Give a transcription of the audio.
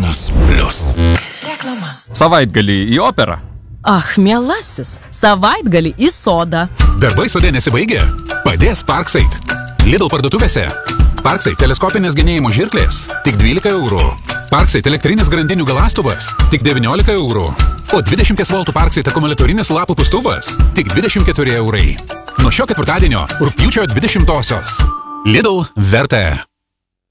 Vienas plius. Reklama. Savaitgalį į operą. Mielasis, savaitgalį į sodą. Darbai sode nesibaigia? Padės Parkside. Lidl parduotuvėse. Parkside teleskopinės genėjimo žirklės tik 12 eurų. Parkside elektrinis grandinių galastuvas tik 19 eurų. O 20 voltų Parkside akumuliatorinis lapų pūstuvas tik 24 eurai. Nuo šio ketvirtadienio rugpjūčio 20-osios. Lidl verta.